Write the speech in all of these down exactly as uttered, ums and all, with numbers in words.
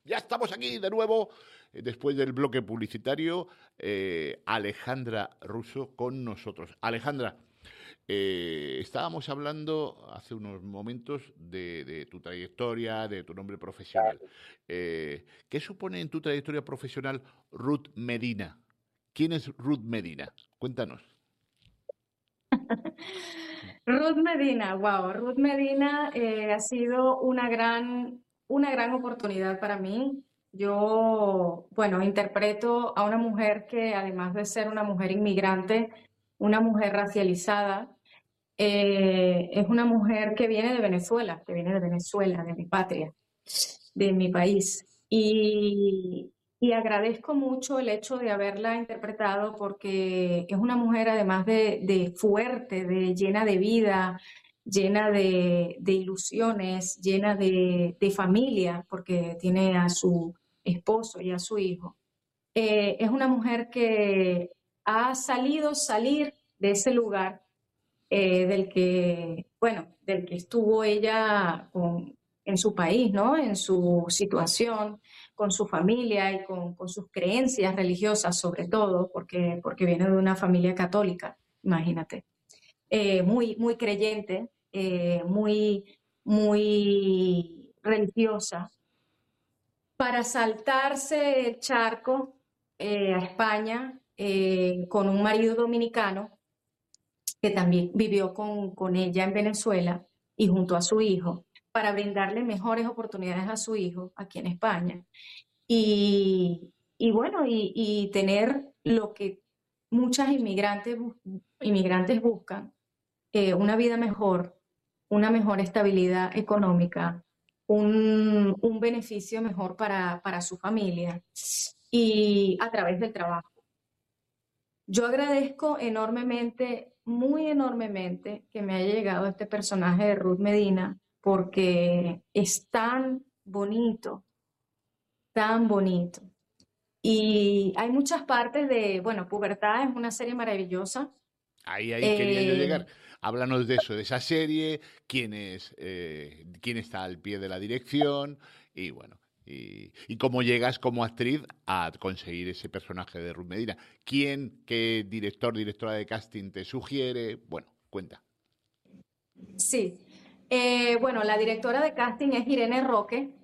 Ya estamos aquí de nuevo, eh, después del bloque publicitario, eh, Alejandra Russo con nosotros. Alejandra, eh, estábamos hablando hace unos momentos de, de tu trayectoria, de tu nombre profesional. Eh, ¿qué supone en tu trayectoria profesional Ruth Medina? ¿Quién es Ruth Medina? Cuéntanos. Ruth Medina, wow, Ruth Medina eh, ha sido una gran, una gran oportunidad para mí. Yo, bueno, interpreto a una mujer que además de ser una mujer inmigrante, una mujer racializada, eh, es una mujer que viene de Venezuela, que viene de Venezuela, de mi patria, de mi país. Y, y agradezco mucho el hecho de haberla interpretado porque es una mujer además de, de fuerte, de llena de vida, llena de, de ilusiones, llena de, de familia, porque tiene a su esposo y a su hijo. Eh, es una mujer que ha salido, salir de ese lugar eh, del que, bueno, del que estuvo ella con, en su país, ¿no? En su situación, con su familia y con, con sus creencias religiosas, sobre todo, porque, porque viene de una familia católica, imagínate. Eh, muy, muy creyente, eh, muy, muy religiosa, para saltarse el charco eh, a España eh, con un marido dominicano que también vivió con, con ella en Venezuela y junto a su hijo, para brindarle mejores oportunidades a su hijo aquí en España. Y, y bueno, y, y tener lo que muchas inmigrantes, inmigrantes buscan, eh, una vida mejor, una mejor estabilidad económica, un, un beneficio mejor para, para su familia y a través del trabajo. Yo agradezco enormemente, muy enormemente, que me haya llegado este personaje de Ruth Medina, porque es tan bonito, tan bonito. Y hay muchas partes de, bueno, Pubertad es una serie maravillosa. Ahí, ahí quería yo Eh, llegar. Háblanos de eso, de esa serie, quién es, eh, quién está al pie de la dirección y bueno, y, y cómo llegas como actriz a conseguir ese personaje de Ruth Medina. ¿Quién, qué director, directora de casting te sugiere? Bueno, cuenta. sí. Eh, bueno, la directora de casting es Irene Roque.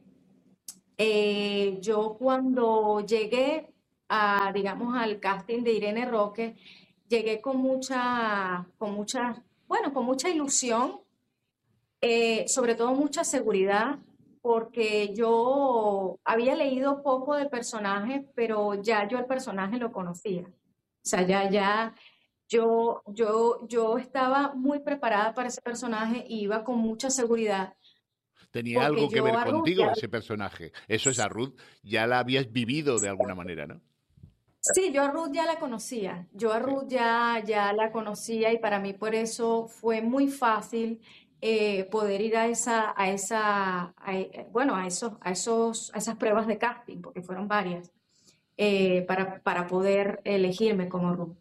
Eh, yo cuando llegué a, digamos, al casting de Irene Roque, llegué con mucha, con mucha, bueno, con mucha ilusión, eh, sobre todo mucha seguridad, porque yo había leído poco del personaje, pero ya yo el personaje lo conocía. O sea, ya, ya, yo, yo, yo estaba muy preparada para ese personaje y iba con mucha seguridad, ¿Tenía porque algo que yo ver a Ruth contigo ya, ese personaje? Eso es a Ruth, ya la habías vivido de alguna manera, ¿no? sí, yo a Ruth ya la conocía, yo a Sí. Ruth ya, ya la conocía y para mí por eso fue muy fácil eh, poder ir a esa, a esa, a e- bueno, a esos, a esos, a esas pruebas de casting, porque fueron varias, eh, para, para poder elegirme como Ruth.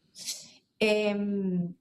Em,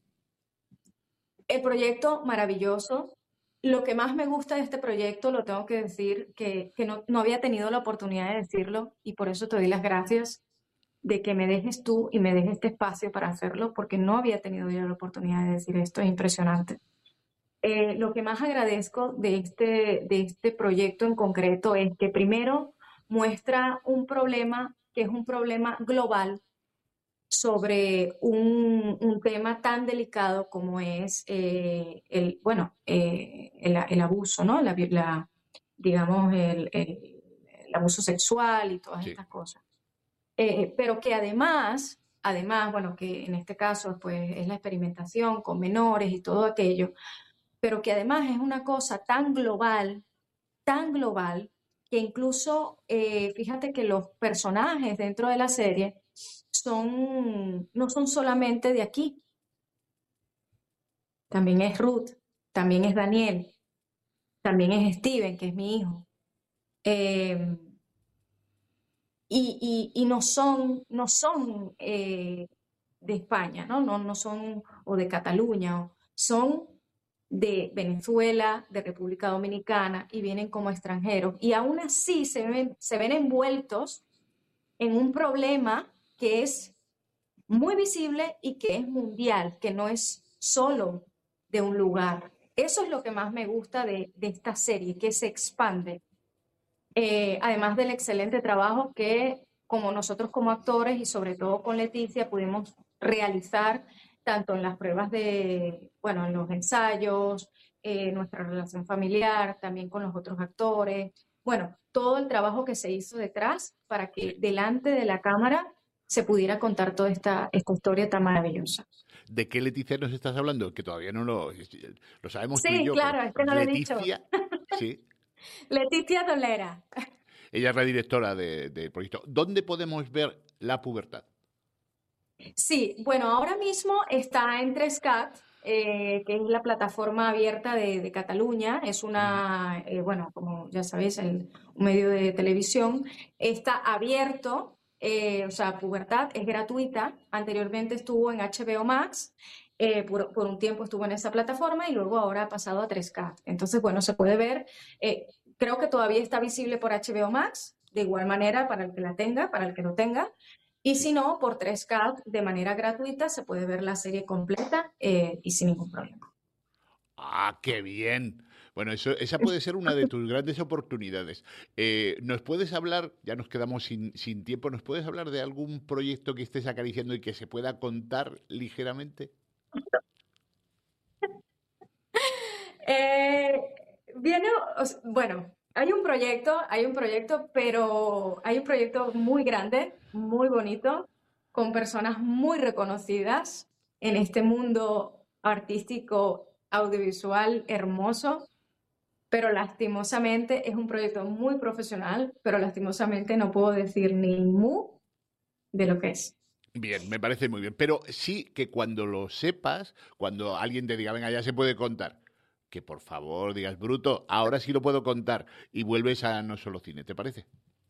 el proyecto maravilloso. Lo que más me gusta de este proyecto, lo tengo que decir, que, que no, no había tenido la oportunidad de decirlo y por eso te doy las gracias de que me dejes tú y me dejes este espacio para hacerlo, porque no había tenido yo la oportunidad de decir esto, es impresionante. Eh, lo que más agradezco de este, de este proyecto en concreto es que primero muestra un problema que es un problema global sobre un, un tema tan delicado como es eh, el, bueno, eh, el, el abuso, ¿no? La, la- digamos, el, el- el abuso sexual y todas Sí. estas cosas. Eh, pero que además, además, bueno, que en este caso pues es la experimentación con menores y todo aquello, pero que además es una cosa tan global, tan global, que incluso, eh, fíjate que los personajes dentro de la serie son, no son solamente de aquí, también es Ruth, también es Daniel, también es Steven, que es mi hijo. Eh, y, y, y no son, no son eh, de España, ¿no? No, no son, o de Cataluña, o- son, de Venezuela, de República Dominicana y vienen como extranjeros. Y aún así se ven, se ven envueltos en un problema que es muy visible y que es mundial, que no es solo de un lugar. Eso es lo que más me gusta de, de esta serie, que se expande. Eh, además del excelente trabajo que como nosotros como actores y sobre todo con Leticia pudimos realizar tanto en las pruebas de, bueno, en los ensayos, eh, nuestra relación familiar, también con los otros actores, bueno, todo el trabajo que se hizo detrás para que Sí. delante de la cámara se pudiera contar toda esta, esta historia tan maravillosa. ¿De qué Leticia nos estás hablando? Que todavía no lo, lo sabemos tú y Sí, yo, pero claro, es que no lo he dicho. Leticia, sí, Leticia Dolera. ella es la directora de- del proyecto. ¿Dónde podemos ver La Pubertad? Sí, bueno, ahora mismo está en tres cat, eh, que es la plataforma abierta de, de Cataluña. Es Ujú. una, eh, bueno, como ya sabéis, el, un medio de televisión. Está abierto, eh, o sea, Pubertad es gratuita. Anteriormente estuvo en H B O Max, eh, por, por un tiempo estuvo en esa plataforma y luego ahora ha pasado a tres cat. Entonces, bueno, se puede ver. eh, creo que todavía está visible por H B O Max, de igual manera para el que la tenga, para el que no tenga. Y Sí. si no, por tres cat de manera gratuita se puede ver la serie completa eh, y sin ningún problema. Ah, qué bien. Bueno, eso, esa puede ser una de tus grandes oportunidades. Eh, ¿nos puedes hablar, ya nos quedamos sin, sin tiempo, ¿nos puedes hablar de algún proyecto que estés acariciando y que se pueda contar ligeramente? Eh, viene, o s- bueno, hay un proyecto, hay un proyecto, pero hay un proyecto muy grande, muy bonito, con personas muy reconocidas en este mundo artístico, audiovisual hermoso, pero lastimosamente es un proyecto muy profesional, pero lastimosamente no puedo decir ni mu de lo que es. Bien, me parece muy bien. Pero sí que cuando lo sepas, cuando alguien te diga, venga, ya se puede contar, que por favor digas, bruto, ahora sí lo puedo contar y vuelves a No Solo Cine, ¿te parece?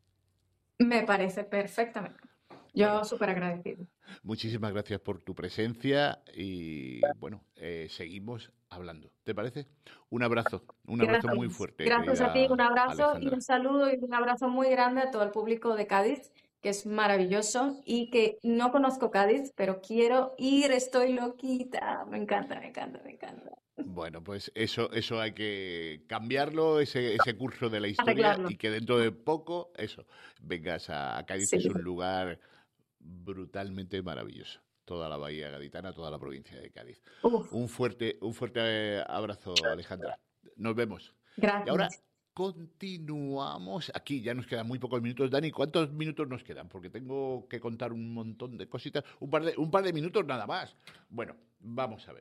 Me parece perfectamente. Bueno, Yo súper agradecido. muchísimas gracias por tu presencia y bueno, eh, seguimos hablando. ¿Te parece? Un abrazo, un abrazo muy Gracias. fuerte, Gracias a ti, un querida abrazo y un Alejandra. saludo y un abrazo muy grande a todo el público de Cádiz, que es maravilloso y que no conozco Cádiz, pero quiero ir, estoy loquita. Me encanta, me encanta, me encanta. Bueno, pues eso, eso hay que cambiarlo, ese, ese curso de la historia, Arreglarlo. y que dentro de poco, eso, vengas a, a Cádiz, que Sí. es un lugar brutalmente maravilloso. Toda la bahía gaditana, toda la provincia de Cádiz. Uf, Un fuerte, un fuerte eh, abrazo, Alejandra. Nos vemos. Y ahora gracias. continuamos. Aquí ya nos quedan muy pocos minutos. Dani, ¿cuántos minutos nos quedan? Porque tengo que contar un montón de cositas. Un par de, un par de minutos nada más. Bueno, vamos a ver.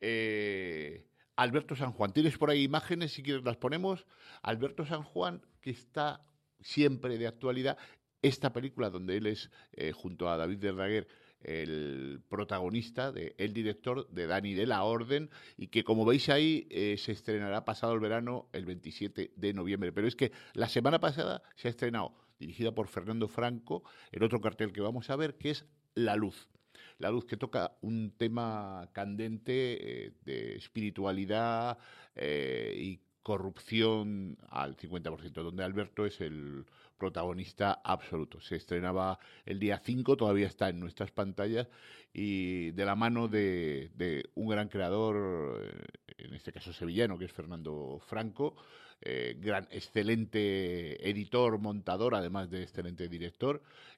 Eh, Alberto San Juan. ¿Tienes por ahí imágenes? Si quieres las ponemos. Alberto San Juan, que está siempre de actualidad. Esta película donde él es, eh, junto a David de Raguer, el protagonista, de, el director de Dani de la Orden, y que como veis ahí eh, se estrenará pasado el verano, el veintisiete de noviembre. Pero es que la semana pasada se ha estrenado, dirigida por Fernando Franco, el otro cartel que vamos a ver, que es La Luz. La Luz, que toca un tema candente, eh, de espiritualidad eh, y corrupción al cincuenta por ciento, donde Alberto es el protagonista absoluto. Se estrenaba el día cinco, todavía está en nuestras pantallas, y de la mano de, de un gran creador, eh, en este caso sevillano, que es Fernando Franco, eh, gran, excelente editor, montador, además de excelente director,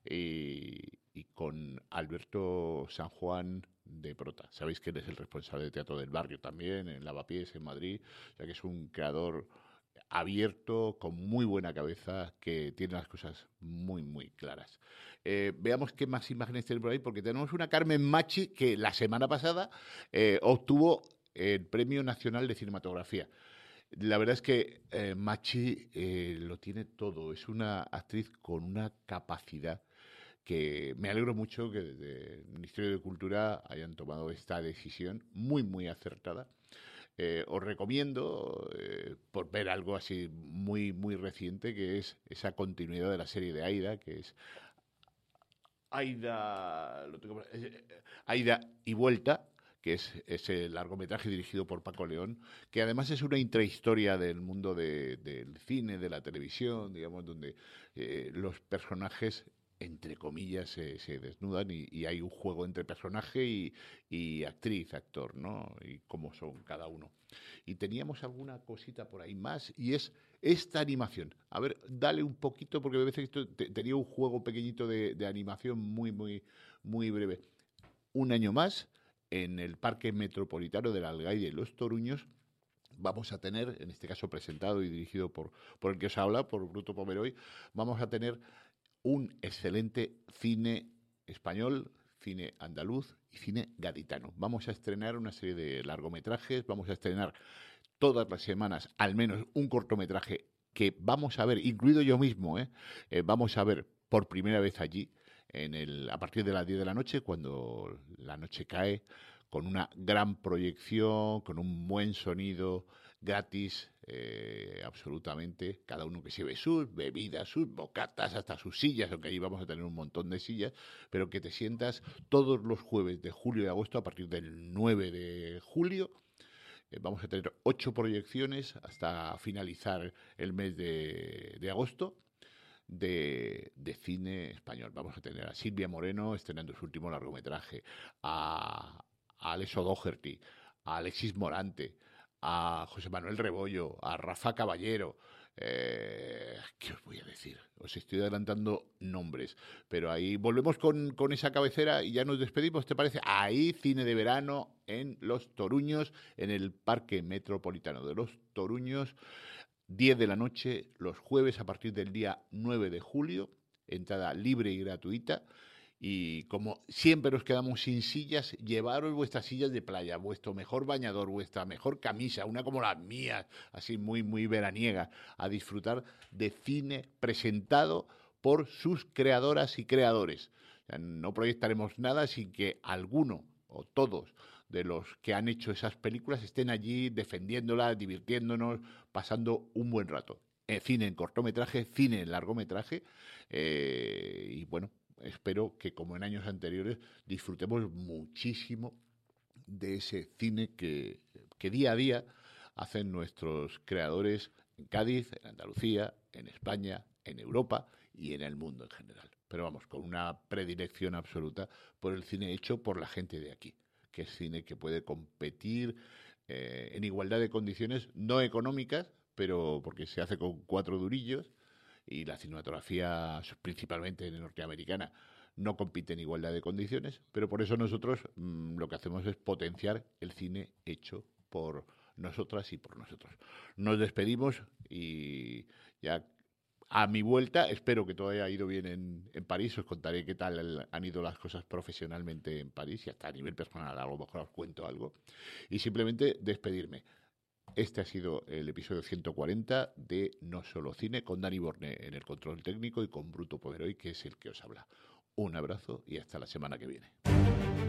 y, y con Alberto San Juan de prota. Sabéis que él es el responsable de Teatro del Barrio también, en Lavapiés, en Madrid, o sea que es un creador abierto, con muy buena cabeza, que tiene las cosas muy, muy claras. Eh, veamos qué más imágenes tenemos por ahí, porque tenemos una Carmen Machi que la semana pasada eh, obtuvo el Premio Nacional de Cinematografía. La verdad es que eh, Machi eh, lo tiene todo, es una actriz con una capacidad que me alegro mucho que desde el Ministerio de Cultura hayan tomado esta decisión muy, muy acertada. Eh, os recomiendo eh, por ver algo así muy, muy reciente, que es esa continuidad de la serie de Aida, que es Aida, lo tengo, eh, Aida y Vuelta, que es ese largometraje dirigido por Paco León, que además es una intrahistoria del mundo de, del cine, de la televisión, digamos, donde eh, los personajes, entre comillas, se, se desnudan y, y hay un juego entre personaje y, y actriz, actor, ¿no? Y cómo son cada uno. Y teníamos alguna cosita por ahí más, y es esta animación. A ver, dale un poquito, porque a veces esto te, tenía un juego pequeñito de, de animación muy, muy, muy breve. Un año más, en el Parque Metropolitano del Algaide y Los Toruños, vamos a tener, en este caso presentado y dirigido por, por el que os habla, por Bruto Pomeroy, vamos a tener un excelente cine español, cine andaluz y cine gaditano. Vamos a estrenar una serie de largometrajes, vamos a estrenar todas las semanas al menos un cortometraje que vamos a ver, incluido yo mismo, ¿eh? Eh, vamos a ver por primera vez allí, en el, a partir de las diez de la noche, cuando la noche cae, con una gran proyección, con un buen sonido, gratis, eh, absolutamente, cada uno que se lleve sus bebidas, sus bocatas, hasta sus sillas, aunque ahí vamos a tener un montón de sillas, pero que te sientas todos los jueves de julio y agosto, a partir del nueve de julio, eh, vamos a tener ocho proyecciones hasta finalizar el mes de, de agosto, de, de cine español. Vamos a tener a Silvia Moreno estrenando su último largometraje, a, a Alex O'Doherty, a Alexis Morante, a José Manuel Rebollo, a Rafa Caballero. Eh, ¿Qué os voy a decir? Os estoy adelantando nombres, pero ahí volvemos con, con esa cabecera y ya nos despedimos, ¿te parece? Ahí, cine de verano en Los Toruños, en el Parque Metropolitano de Los Toruños, diez de la noche, los jueves a partir del día nueve de julio, entrada libre y gratuita. Y como siempre nos quedamos sin sillas, llevaros vuestras sillas de playa, vuestro mejor bañador, vuestra mejor camisa, una como las mías, así muy, muy veraniega, a disfrutar de cine presentado por sus creadoras y creadores. O sea, no proyectaremos nada sin que alguno o todos de los que han hecho esas películas estén allí defendiéndolas, divirtiéndonos, pasando un buen rato. Eh, cine en cortometraje, cine en largometraje, eh, y bueno, espero que, como en años anteriores, disfrutemos muchísimo de ese cine que, que día a día hacen nuestros creadores en Cádiz, en Andalucía, en España, en Europa y en el mundo en general. Pero vamos, con una predilección absoluta por el cine hecho por la gente de aquí, que es cine que puede competir eh, en igualdad de condiciones, no económicas, pero porque se hace con cuatro durillos, y la cinematografía, principalmente norteamericana, no compite en igualdad de condiciones, pero por eso nosotros mmm, lo que hacemos es potenciar el cine hecho por nosotras y por nosotros. Nos despedimos y ya a mi vuelta, espero que todo haya ido bien en, en París, os contaré qué tal han ido las cosas profesionalmente en París y hasta a nivel personal, a lo mejor os cuento algo. Y simplemente despedirme. Este ha sido el episodio ciento cuarenta de No Solo Cine, con Dani Borné en el control técnico y con Bruto Pomeroy, que es el que os habla. Un abrazo y hasta la semana que viene.